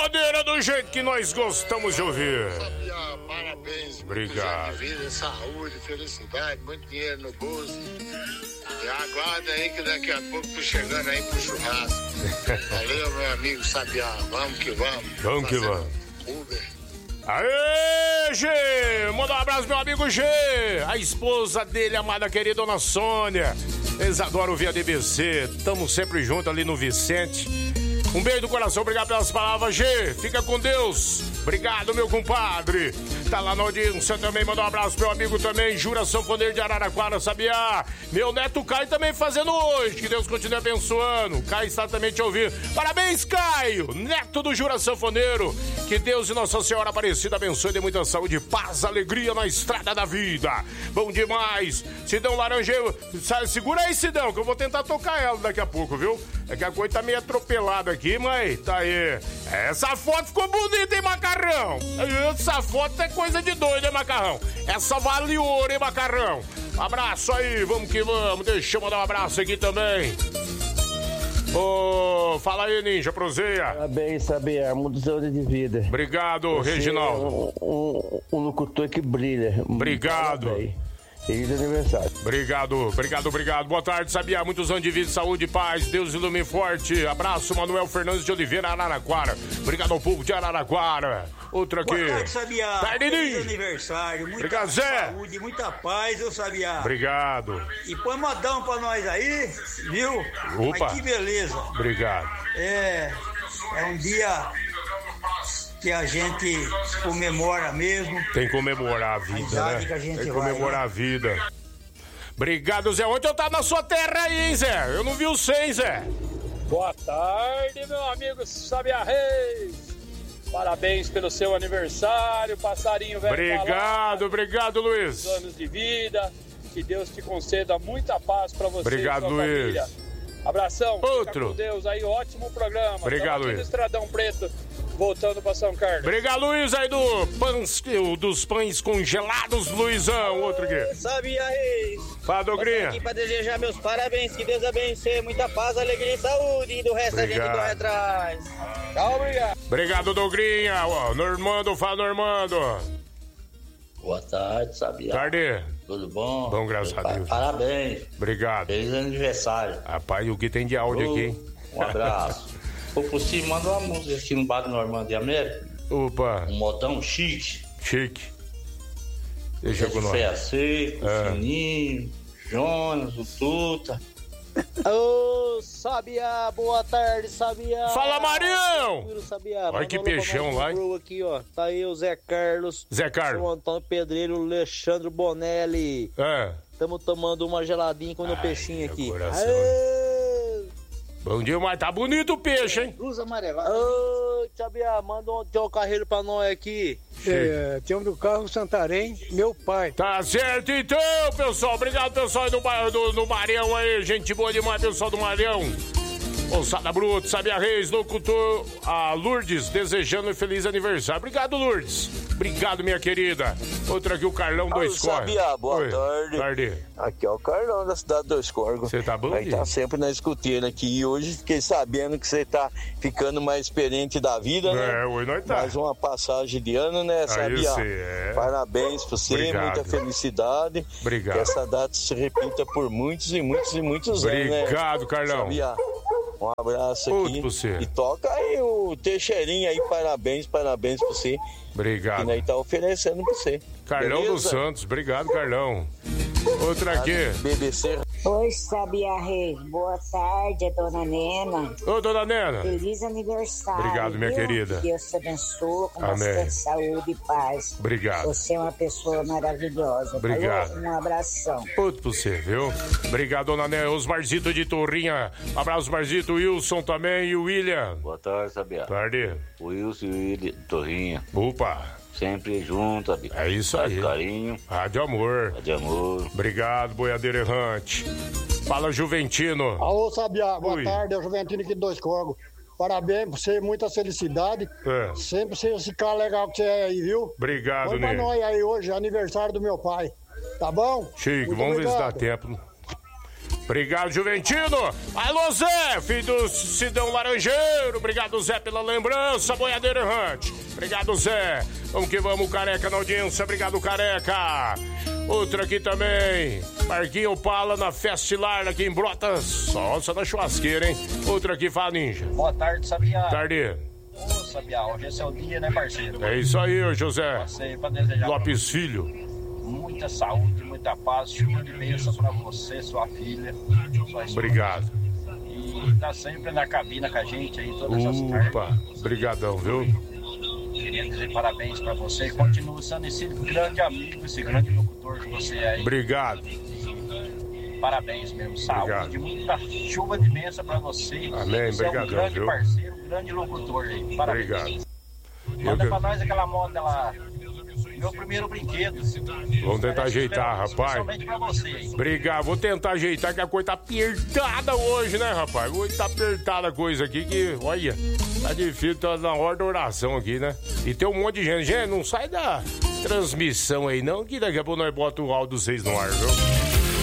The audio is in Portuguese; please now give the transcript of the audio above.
boiadeira do jeito que nós gostamos de ouvir. Sabiá, parabéns. Obrigado. Muitos anos de vida, saúde, felicidade, muito dinheiro no bolso. E aguarda aí que daqui a pouco tô chegando aí pro churrasco. Valeu, meu amigo Sabiá. Vamos que vamos. Vamos que vamos. Uber. Aê, G! Manda um abraço, meu amigo G! A esposa dele, amada querida Dona Sônia. Eles adoram ouvir a DBC. Tamo sempre junto ali no Vicente. Um beijo do coração, obrigado pelas palavras, G. Fica com Deus. Obrigado, meu compadre. Tá lá na audiência também, manda um abraço pro meu amigo também, Jura Sanfoneiro de Araraquara, Sabiá. Meu neto Caio também fazendo hoje, que Deus continue abençoando. O Caio está também te ouvindo. Parabéns, Caio, neto do Jura Sanfoneiro. Que Deus e Nossa Senhora Aparecida abençoe, dê muita saúde, paz, alegria na estrada da vida. Bom demais. Sidão Laranjeiro, segura aí, Sidão, que eu vou tentar tocar ela daqui a pouco, viu? É que a coisa tá meio atropelada aqui, mas tá aí. Essa foto ficou bonita, hein, Macarrão? Essa foto é coisa de doido, hein, Macarrão? Essa vale ouro, hein, Macarrão? Abraço aí, vamos que vamos. Deixa eu mandar um abraço aqui também. Fala aí, Ninja, proseia. Parabéns, Sabiá, muitos anos de vida. Obrigado, você Reginaldo. É um locutor que brilha. Obrigado. Parabéns. Feliz aniversário. Obrigado. Boa tarde, Sabiá. Muitos anos de vida, saúde e paz. Deus ilumine forte. Abraço, Manuel Fernandes de Oliveira, Araraquara. Obrigado ao povo de Araraquara. Outra aqui. Boa tarde, Sabiá. Feliz aniversário. Muita obrigado, Zé. saúde, muita paz, eu Sabiá. Obrigado. E põe modão pra nós aí, viu? Opa. Mas que beleza. Obrigado. É um dia que a gente comemora mesmo. Tem que comemorar a vida, né? Que a gente tem que vai, comemorar né? a vida. Obrigado, Zé. Ontem eu tava na sua terra aí, hein, Zé? Eu não vi o 100, Zé. Boa tarde, meu amigo Sabiá Reis. Parabéns pelo seu aniversário, passarinho velho. Obrigado, Luiz. Anos de vida. Que Deus te conceda muita paz pra você Obrigado, e sua Luiz. família. Abração. Outro. Fica com Deus aí, ótimo programa. Obrigado, Luiz. Luiz. Estradão Preto, voltando pra São Carlos. Obrigado, Luiz, aí dos pães congelados, Luizão. Outro aqui. Sabiá Reis. Fala, Dogrinha. Aqui pra desejar meus parabéns, que Deus abençoe, muita paz, alegria e saúde, e do resto Obrigado. a gente corre atrás. Tchau, obrigado. Obrigado, Dogrinha. Ó, Normando, fala, Normando. Boa tarde, Sabiá. Tarde. Tudo bom? Bom, graças a Deus. Parabéns. Obrigado. Feliz aniversário. Rapaz, o que tem de áudio aqui, hein? Um abraço. Se for possível, manda uma música aqui no Bar do Normando de América. Opa. Um modão chique. Deixa eu com nós. Fé Seco, Fininho, Jonas, o Tuta. Ô, Sabiá, boa tarde, Sabiá. Fala, Marião! Sabiá. Olha que peixão lá, hein? Aqui, ó. Tá aí o Zé Carlos. O Antônio Pedreiro, o Alexandre Bonelli. Estamos tomando uma geladinha com o peixinho aqui. Bom dia, mas tá bonito o peixe, hein? Luz amarela. Ô, Sabiá, manda um carreiro pra nós aqui. Tem do carro Santarém, meu pai. Tá certo então, pessoal. Obrigado, pessoal aí do Marião aí. Gente boa demais, pessoal do Marião. Moçada Bruto, Sabiá Reis, locutor, a Lourdes, desejando um feliz aniversário. Obrigado, Lourdes. Obrigado, minha querida. Outra aqui, o Carlão Dois Corgos. Sabiá, boa Oi. tarde. Aqui é o Carlão da cidade Dois Corgos. Você tá bom? Vai estar sempre na escuteira aqui. E hoje fiquei sabendo que você tá ficando mais experiente da vida, né? Hoje nós tá. Mais uma passagem de ano, né, Sabiá? Parabéns pra você, Obrigado. muita felicidade. Obrigado. Que essa data se repita por muitos e muitos e muitos anos, né? Obrigado, Carlão. Sabiá. Um abraço aqui. Pra você. E toca aí o Teixeirinho aí, parabéns pra você. Obrigado. Que nós tá oferecendo pra você. Carlão Beleza? dos Santos, obrigado, Carlão. Outra aqui. BBC. Oi, Sabiá Reis. Boa tarde, dona Nena. Ô, dona Nena. Feliz aniversário. Obrigado, minha viu? querida. Que Deus te abençoe com Amém. bastante saúde e paz. Obrigado. Você é uma pessoa maravilhosa. Obrigado. Falou? Um abração. Outro pra você, viu? Obrigado, dona Nena. Osmarzito de Torrinha. Abraço, Osmarzito. Wilson também e o William. Boa tarde, Sabiá. Tarde. O Wilson e o William Torrinha. Opa. Sempre junto, amigo. É isso aí. Carinho. Rádio Amor. Rádio Amor. Obrigado, boiadeiro errante. Fala, Juventino. Alô, Sabiá, boa Oi. tarde, é o Juventino aqui de Dois Corgos. Parabéns pra você, muita felicidade. Sempre ser esse cara legal que você é aí, viu? Obrigado, Põe pra Ney. nós aí hoje, aniversário do meu pai. Tá bom? Chico, Muito vamos ver se dá obrigado. tempo. Obrigado, Juventino. Alô, Zé, filho do Cidão Laranjeiro. Obrigado, Zé, pela lembrança. Boiadeiro errante. Obrigado, Zé. Vamos que vamos, Careca na audiência. Obrigado, Careca. Outra aqui também. Marquinho Pala na Festilar aqui em Brotas. Nossa, na churrasqueira, hein? Outra aqui, fala, Ninja. Boa tarde, Sabiá. Tarde. Ô, Sabiá, hoje esse é o dia, né, parceiro? É isso aí, José. Passei pra desejar Lopes Filho. Muita saúde, muita paz, chuva de bênção pra você, sua filha, sua esposa. Obrigado. E tá sempre na cabina com a gente aí todas as tardes. Opa, brigadão, viu? Queria dizer parabéns pra você e continue sendo esse grande amigo, esse grande locutor que você é aí. Obrigado. Parabéns mesmo, saúde, muita chuva de bênção pra você. Amém, você brigadão, é um grande viu? parceiro, um grande locutor aí. Parabéns. Obrigado. Manda pra nós aquela moda lá. Meu primeiro brinquedo. Vamos tentar ajeitar, rapaz. Especialmente pra você aí. Obrigado, vou tentar ajeitar que a coisa tá apertada hoje, né, rapaz? Hoje tá apertada a coisa aqui que, olha, tá difícil, tá na hora da oração aqui, né? E tem um monte de gente. Gente, não sai da transmissão aí não, que daqui a pouco nós botamos o áudio 6 no ar, viu?